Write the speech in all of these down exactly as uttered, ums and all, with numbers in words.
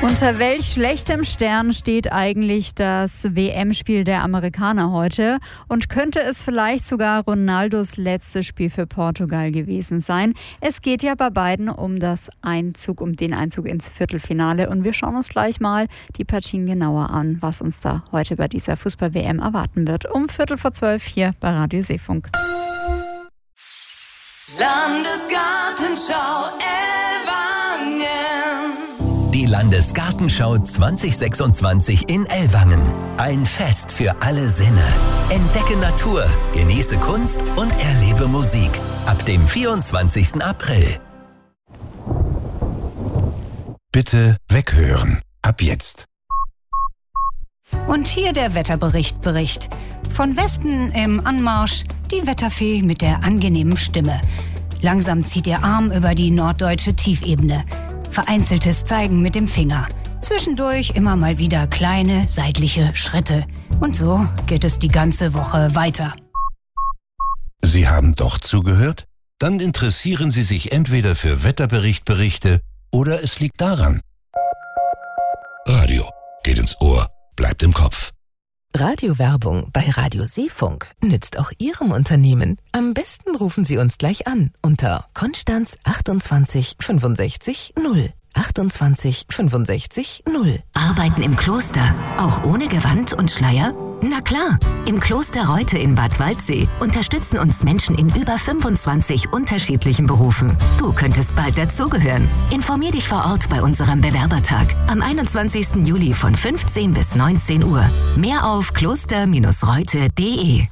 Unter welch schlechtem Stern steht eigentlich das W M-Spiel der Amerikaner heute? Und könnte es vielleicht sogar Ronaldos letztes Spiel für Portugal gewesen sein? Es geht ja bei beiden um das Einzug, um den Einzug ins Viertelfinale. Und wir schauen uns gleich mal die Partien genauer an, was uns da heute bei dieser Fußball-W M erwarten wird. Um Viertel vor zwölf hier bei Radio Seefunk. Landesgartenschau Ellwangen. Die Landesgartenschau zwanzig sechsundzwanzig in Ellwangen. Ein Fest für alle Sinne. Entdecke Natur, genieße Kunst und erlebe Musik. Ab dem vierundzwanzigsten April. Bitte weghören. Ab jetzt. Und hier der Wetterbericht Bericht. Von Westen im Anmarsch die Wetterfee mit der angenehmen Stimme. Langsam zieht ihr Arm über die norddeutsche Tiefebene. Vereinzeltes Zeigen mit dem Finger. Zwischendurch immer mal wieder kleine seitliche Schritte. Und so geht es die ganze Woche weiter. Sie haben doch zugehört? Dann interessieren Sie sich entweder für Wetterberichtberichte oder es liegt daran. Radio geht ins Ohr, bleibt im Kopf. Radiowerbung bei Radio Seefunk nützt auch Ihrem Unternehmen. Am besten rufen Sie uns gleich an unter Konstanz achtundzwanzig fünfundsechzig null. achtundzwanzig fünfundsechzig null. Arbeiten im Kloster, auch ohne Gewand und Schleier? Na klar, im Kloster Reute in Bad Waldsee unterstützen uns Menschen in über fünfundzwanzig unterschiedlichen Berufen. Du könntest bald dazugehören. Informier dich vor Ort bei unserem Bewerbertag am einundzwanzigsten Juli von fünfzehn bis neunzehn Uhr. Mehr auf kloster Reute punkt de.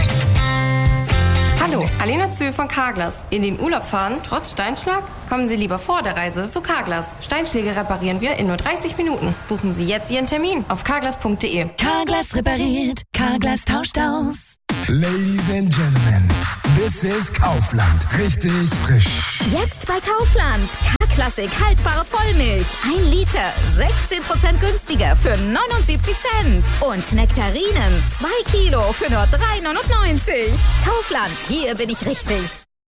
Hallo, Alena Zö von Carglass. In den Urlaub fahren, trotz Steinschlag? Kommen Sie lieber vor der Reise zu Carglass. Steinschläge reparieren wir in nur dreißig Minuten. Buchen Sie jetzt Ihren Termin auf carglass punkt de. Carglass repariert, Carglass tauscht aus. Ladies and Gentlemen, this is Kaufland. Richtig frisch. Jetzt bei Kaufland. K-Klassik haltbare Vollmilch. Ein Liter, sechzehn Prozent günstiger für neunundsiebzig Cent. Und Nektarinen, zwei Kilo für nur drei neunundneunzig. Kaufland, hier bin ich richtig.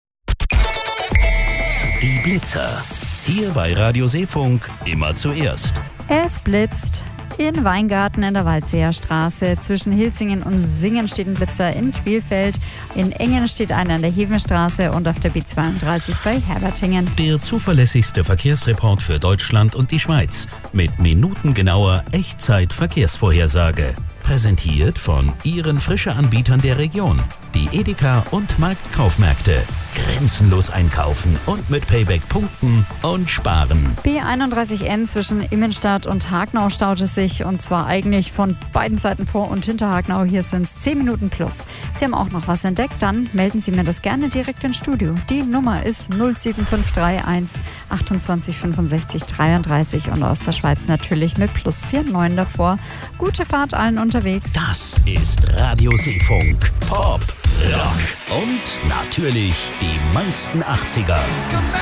Die Blitzer. Hier bei Radio Seefunk immer zuerst. Es blitzt. In Weingarten in der Waldseer Straße. Zwischen Hilzingen und Singen steht ein Blitzer in Twielfeld. In Engen steht einer an der Hevenstraße und auf der B zweiunddreißig bei Herbertingen. Der zuverlässigste Verkehrsreport für Deutschland und die Schweiz. Mit minutengenauer Echtzeit-Verkehrsvorhersage. Präsentiert von Ihren Frische-Anbietern der Region. Die Edeka und Marktkaufmärkte. Grenzenlos einkaufen und mit Payback punkten und sparen. B einunddreißig N zwischen Immenstadt und Hagnau staut es sich, und zwar eigentlich von beiden Seiten vor und hinter Hagnau. Hier sind es zehn Minuten plus. Sie haben auch noch was entdeckt, dann melden Sie mir das gerne direkt ins Studio. Die Nummer ist null sieben fünf drei eins achtundzwanzig fünfundsechzig dreiunddreißig und aus der Schweiz natürlich mit plus neunundvierzig davor. Gute Fahrt allen unterwegs. Das ist Radio Seefunk. Pop, Rock und natürlich die meisten achtziger.